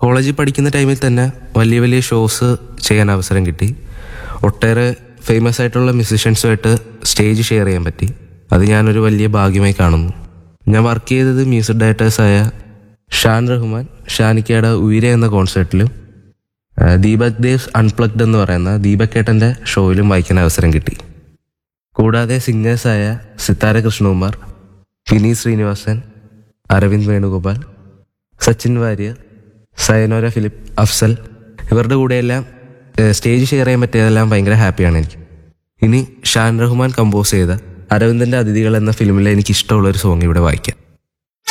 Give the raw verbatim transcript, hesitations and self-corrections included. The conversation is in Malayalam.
കോളേജിൽ പഠിക്കുന്ന ടൈമിൽ തന്നെ വലിയ വലിയ ഷോസ് ചെയ്യാൻ അവസരം കിട്ടി. ഒട്ടേറെ ഫേമസ് ആയിട്ടുള്ള മ്യൂസിഷ്യൻസുമായിട്ട് സ്റ്റേജ് ഷെയർ ചെയ്യാൻ പറ്റി. അത് ഞാനൊരു വലിയ ഭാഗ്യമായി കാണുന്നു. ഞാൻ വർക്ക് ചെയ്തത് മ്യൂസിക് ഡയറക്ടേഴ്സായ ഷാൻ റഹ്മാൻ ഷാനിക്കയുടെ ഉയരെ എന്ന കോൺസേർട്ടിലും ദീപക് ദേവ് അൺപ്ലഗ്ഡ് എന്ന് പറയുന്ന ദീപക് ഏട്ടൻ്റെ ഷോയിലും വായിക്കാൻ അവസരം കിട്ടി. കൂടാതെ സിംഗേഴ്സായ സിത്താര കൃഷ്ണകുമാർ, വിനീത് ശ്രീനിവാസൻ, അരവിന്ദ് വേണുഗോപാൽ, സച്ചിൻ വാര്യർ, സയനോര ഫിലിപ്പ്, അഫ്സൽ ഇവരുടെ കൂടെയെല്ലാം സ്റ്റേജ് ഷെയർ ചെയ്യാൻ പറ്റിയതെല്ലാം ഭയങ്കര ഹാപ്പിയാണ് എനിക്ക്. ഇനി ഷാൻ റഹ്മാൻ കമ്പോസ് ചെയ്ത അരവിന്ദൻ്റെ അതിഥികൾ എന്ന ഫിലിമിലെ എനിക്ക് ഇഷ്ടമുള്ളൊരു സോങ് ഇവിടെ വായിക്കാം.